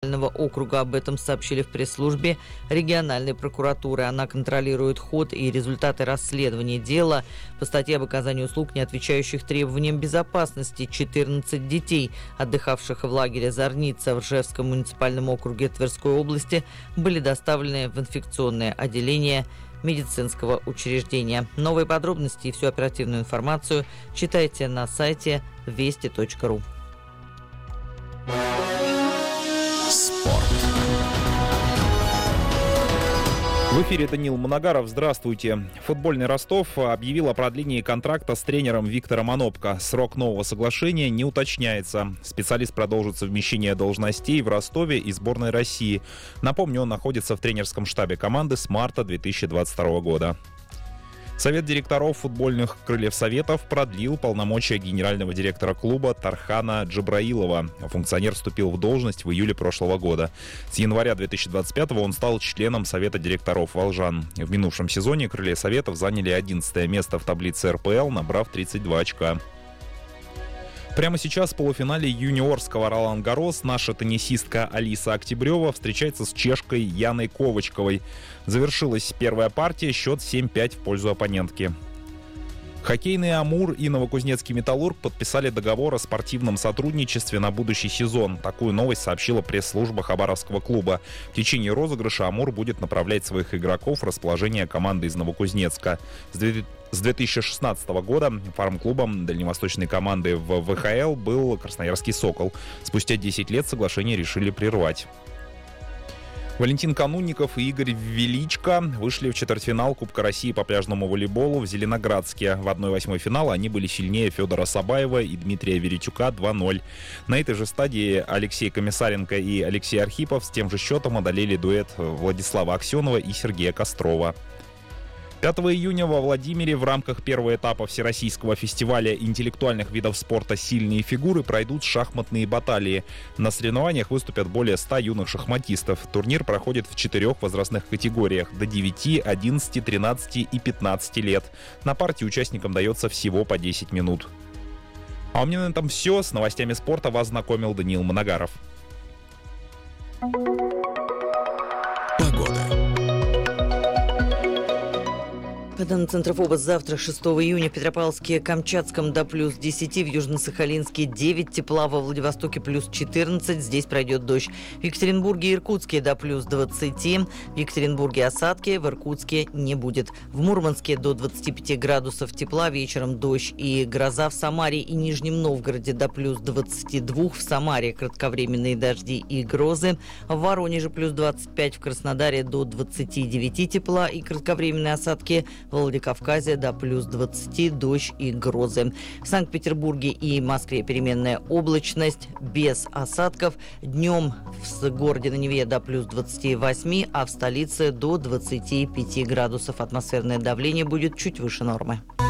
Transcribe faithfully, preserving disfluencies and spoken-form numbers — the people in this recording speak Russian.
муниципального округа. Об этом сообщили в пресс-службе региональной прокуратуры. Она контролирует ход и результаты расследования дела по статье об оказании услуг, не отвечающих требованиям безопасности. четырнадцать детей, отдыхавших в лагере «Зорница» в Ржевском муниципальном округе Тверской области, были доставлены в инфекционное отделение медицинского учреждения. Новые подробности и всю оперативную информацию читайте на сайте вести точка ру. Спорт. В эфире Даниил Моногаров. Здравствуйте. Футбольный Ростов объявил о продлении контракта с тренером Виктором Анопко. Срок нового соглашения не уточняется. Специалист продолжит совмещение должностей в Ростове и сборной России. Напомню, он находится в тренерском штабе команды с марта две тысячи двадцать второго года. Совет директоров футбольных «Крыльев Советов» продлил полномочия генерального директора клуба Тархана Джабраилова. Функционер вступил в должность в июле прошлого года. С января две тысячи двадцать пятого он стал членом Совета директоров «Волжан». В минувшем сезоне «Крылья Советов» заняли одиннадцатое место в таблице эр пэ эл, набрав тридцать два очка. Прямо сейчас в полуфинале юниорского Ролан-Гаррос наша теннисистка Алиса Октябрева встречается с чешкой Яной Ковачковой. Завершилась первая партия, счет семь пять в пользу оппонентки. Хоккейный «Амур» и новокузнецкий «Металлург» подписали договор о спортивном сотрудничестве на будущий сезон. Такую новость сообщила пресс-служба Хабаровского клуба. В течение розыгрыша «Амур» будет направлять своих игроков в расположение команды из Новокузнецка. С две тысячи шестнадцатого года фарм-клубом дальневосточной команды в вэ ха эл был Красноярский «Сокол». Спустя десять лет соглашение решили прервать. Валентин Канунников и Игорь Величко вышли в четвертьфинал Кубка России по пляжному волейболу в Зеленоградске. В одна восьмая финала они были сильнее Федора Сабаева и Дмитрия Веретюка два ноль. На этой же стадии Алексей Комиссаренко и Алексей Архипов с тем же счетом одолели дуэт Владислава Аксенова и Сергея Кострова. пятого июня во Владимире в рамках первого этапа Всероссийского фестиваля интеллектуальных видов спорта «Сильные фигуры» пройдут шахматные баталии. На соревнованиях выступят более ста юных шахматистов. Турнир проходит в четырех возрастных категориях – до девяти, одиннадцати, тринадцати и пятнадцати лет. На партии участникам дается всего по десять минут. А у меня на этом все. С новостями спорта вас знакомил Даниил Моногаров. Погода. По данным Центра ФОБОС, завтра, шестого июня, в Петропавловске, Камчатском до плюс десяти, в Южно-Сахалинске девять тепла, во Владивостоке плюс четырнадцать, здесь пройдет дождь. В Екатеринбурге и Иркутске до плюс двадцати, в Екатеринбурге осадки, в Иркутске не будет. В Мурманске до двадцати пяти градусов тепла, вечером дождь и гроза. В Самаре и Нижнем Новгороде до плюс двадцати двух, в Самаре кратковременные дожди и грозы. В Воронеже плюс двадцать пять, в Краснодаре до двадцати девяти тепла и кратковременные осадки. В Владикавказе до плюс двадцати, дождь и грозы. В Санкт-Петербурге и Москве переменная облачность, без осадков. Днем в городе на Неве до плюс двадцати восьми, а в столице до двадцати пяти градусов. Атмосферное давление будет чуть выше нормы.